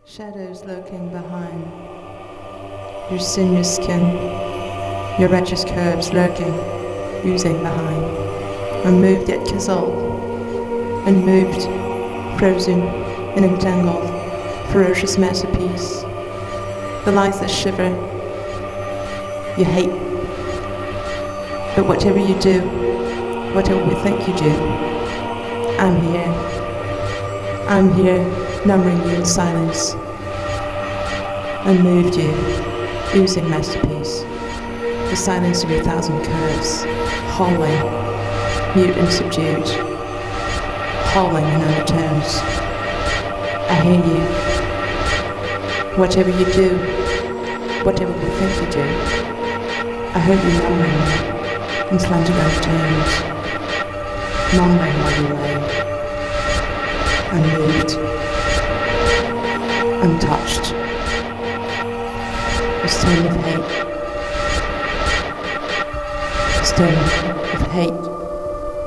Shadows lurking behind your sinuous skin, your righteous curves lurking, oozing behind, unmoved yet chiseled, unmoved, frozen, and entangled, ferocious masterpiece. The lights that shiver, you hate, but whatever you do, whatever we think you do, I'm here, numbering you in silence, unmoved you, oozing masterpiece, the silence of your thousand curves, howling, mute and subdued, howling in undertones. I hear you. Whatever you do, whatever we think you do, I heard you murmuring in slanted undertones, murmuring while you lay, unmoved, untouched. A stone of hate. A stone of hate.